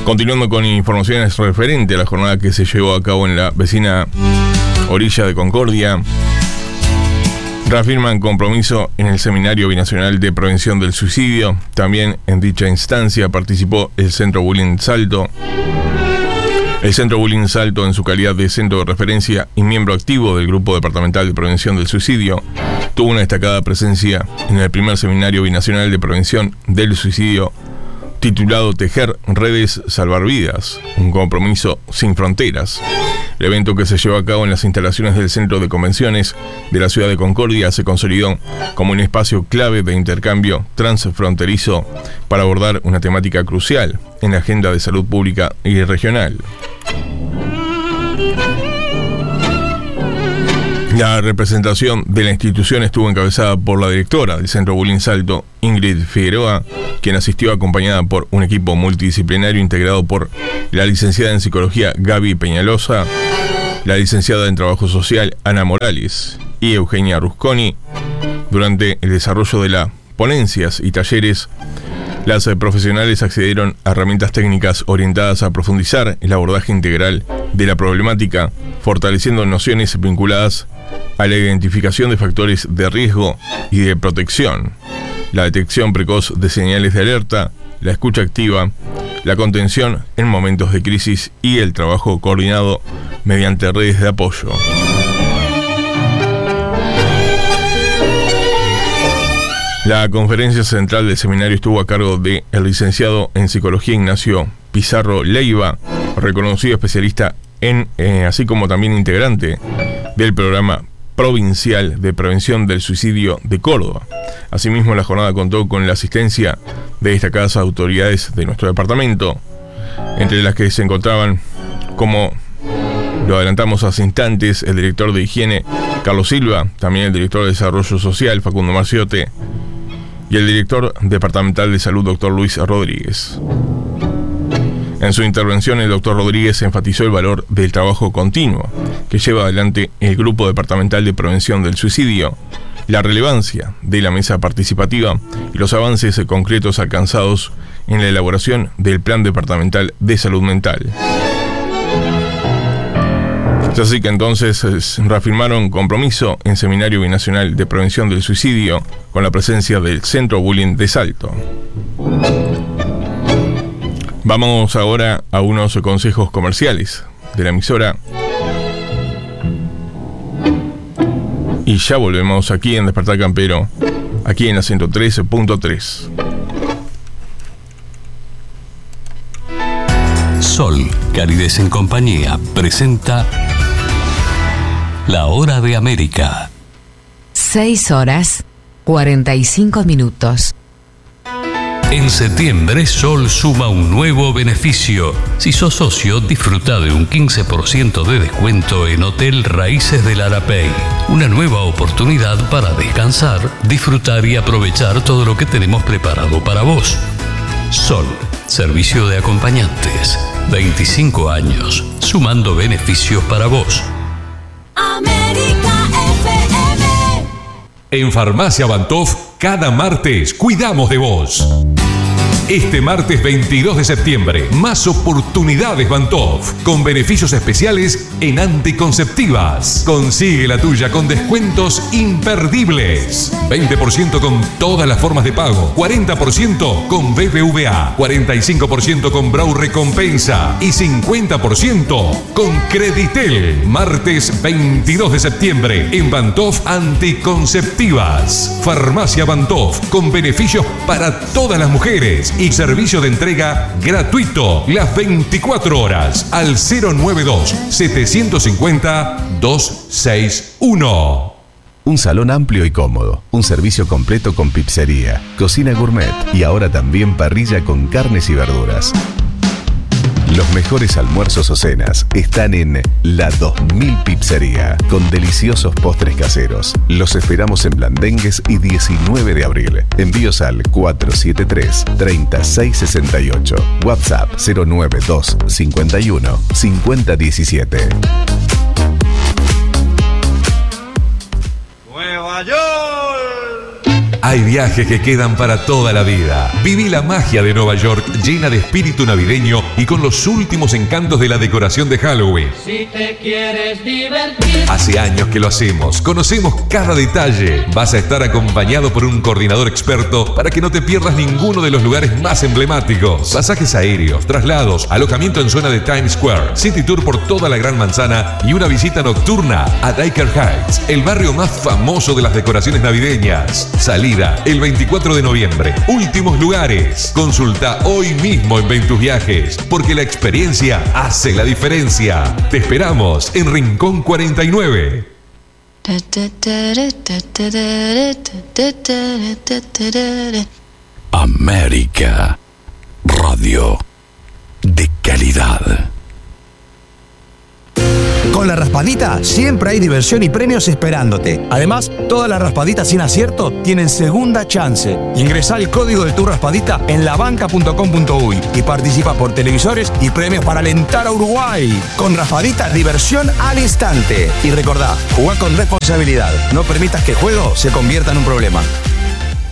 Continuando con informaciones referente a la jornada que se llevó a cabo en la vecina orilla de Concordia, reafirman compromiso en el Seminario Binacional de Prevención del Suicidio. También en dicha instancia participó el Centro Bullying Salto. El Centro Bullying Salto, en su calidad de centro de referencia y miembro activo del Grupo Departamental de Prevención del Suicidio, tuvo una destacada presencia en el primer Seminario Binacional de Prevención del Suicidio, titulado Tejer Redes Salvar Vidas, un compromiso sin fronteras. El evento, que se llevó a cabo en las instalaciones del Centro de Convenciones de la ciudad de Concordia, se consolidó como un espacio clave de intercambio transfronterizo para abordar una temática crucial en la agenda de salud pública y regional. La representación de la institución estuvo encabezada por la directora del Centro Bullying Salto, Ingrid Figueroa, quien asistió acompañada por un equipo multidisciplinario integrado por la licenciada en Psicología Gaby Peñalosa, la licenciada en Trabajo Social Ana Morales y Eugenia Rusconi. Durante el desarrollo de las ponencias y talleres, las profesionales accedieron a herramientas técnicas orientadas a profundizar el abordaje integral de la problemática, fortaleciendo nociones vinculadas a la identificación de factores de riesgo y de protección, la detección precoz de señales de alerta, la escucha activa, la contención en momentos de crisis y el trabajo coordinado mediante redes de apoyo. La conferencia central del seminario estuvo a cargo del licenciado en Psicología Ignacio Pizarro Leiva, reconocido especialista así como también integrante del programa provincial de prevención del suicidio de Córdoba. Asimismo, la jornada contó con la asistencia de destacadas autoridades de nuestro departamento, entre las que se encontraban, como lo adelantamos hace instantes, el director de Higiene, Carlos Silva, también el director de Desarrollo Social, Facundo Marciote, y el director departamental de Salud, doctor Luis Rodríguez. En su intervención, el doctor Rodríguez enfatizó el valor del trabajo continuo que lleva adelante el Grupo Departamental de Prevención del Suicidio, la relevancia de la mesa participativa y los avances concretos alcanzados en la elaboración del Plan Departamental de Salud Mental. Es así que entonces reafirmaron compromiso en Seminario Binacional de Prevención del Suicidio con la presencia del Centro Bullying de Salto. Vamos ahora a unos consejos comerciales de la emisora y ya volvemos aquí en Despertar Campero, aquí en la 103.3. Sol, Calidez en Compañía, presenta La Hora de América. 6 horas 45 minutos. En septiembre, Sol suma un nuevo beneficio. Si sos socio, disfruta de un 15% de descuento en Hotel Raíces del Arapey. Una nueva oportunidad para descansar, disfrutar y aprovechar todo lo que tenemos preparado para vos. Sol, servicio de acompañantes. 25 años, sumando beneficios para vos. América FM. En Farmacia Bantoff, cada martes cuidamos de vos. Este martes 22 de septiembre, más oportunidades Bantoff, con beneficios especiales en anticonceptivas. Consigue la tuya con descuentos imperdibles. 20% con todas las formas de pago, 40% con BBVA, 45% con Brau Recompensa y 50% con Creditel. Martes 22 de septiembre, en Bantoff Anticonceptivas. Farmacia Bantoff, con beneficios para todas las mujeres y servicio de entrega gratuito las 24 horas al 092-750-261. Un salón amplio y cómodo, un servicio completo con pizzería, cocina gourmet y ahora también parrilla con carnes y verduras. Los mejores almuerzos o cenas están en La 2000 Pizzería, con deliciosos postres caseros. Los esperamos en Blandengues y 19 de abril. Envíos al 473-3668. WhatsApp 092 51 5017. Nueva York. Hay viajes que quedan para toda la vida. Viví la magia de Nueva York llena de espíritu navideño y con los últimos encantos de la decoración de Halloween. Si te quieres divertir. Hace años que lo hacemos, conocemos cada detalle. Vas a estar acompañado por un coordinador experto para que no te pierdas ninguno de los lugares más emblemáticos. Pasajes aéreos, traslados, alojamiento en zona de Times Square, City Tour por toda la Gran Manzana y una visita nocturna a Diker Heights, el barrio más famoso de las decoraciones navideñas. Salida el 24 de noviembre. Últimos lugares. Consulta hoy mismo en Ventus Viajes, porque la experiencia hace la diferencia. Te esperamos en Rincón 49. América Radio de calidad. Con la raspadita siempre hay diversión y premios esperándote. Además, todas las raspaditas sin acierto tienen segunda chance. Ingresá el código de tu raspadita en labanca.com.uy y participa por televisores y premios para alentar a Uruguay. Con raspadita, diversión al instante. Y recordá, jugá con responsabilidad. No permitas que el juego se convierta en un problema.